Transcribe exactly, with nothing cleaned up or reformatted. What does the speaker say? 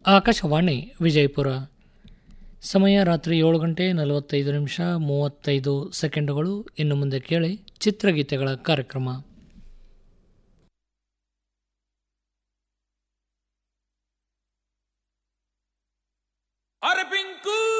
ಆಕಾಶವಾಣಿ ವಿಜಯಪುರ. ಸಮಯ ರಾತ್ರಿ ಏಳು ಗಂಟೆ ನಲವತ್ತೈದು ನಿಮಿಷ ಮೂವತ್ತೈದು ಸೆಕೆಂಡುಗಳು. ಇನ್ನು ಮುಂದೆ ಕೇಳಿ ಚಿತ್ರಗೀತೆಗಳ ಕಾರ್ಯಕ್ರಮ. ಅರೆ ಪಿಂಕು